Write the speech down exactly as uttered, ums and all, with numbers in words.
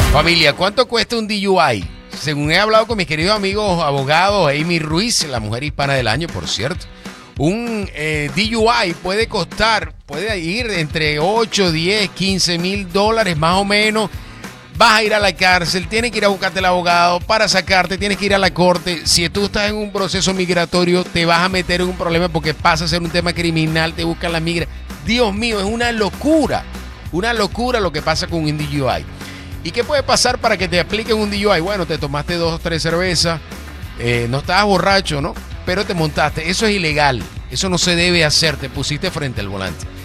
Familia, ¿cuánto cuesta un D U I? Según he hablado con mis queridos amigos abogados, Amy Ruiz, la mujer hispana del año, por cierto, un eh, D U I puede costar, puede ir entre ocho, diez, quince mil dólares más o menos. Vas a ir a la cárcel, tienes que ir a buscarte el abogado para sacarte, tienes que ir a la corte. Si tú estás en un proceso migratorio, te vas a meter en un problema porque pasa a ser un tema criminal, te buscan la migra. Dios mío, es una locura, una locura lo que pasa con un D U I. ¿Y qué puede pasar para que te apliquen un D U I? Bueno, te tomaste dos o tres cervezas, eh, no estabas borracho, ¿no? Pero te montaste. Eso es ilegal. Eso no se debe hacer. Te pusiste frente al volante.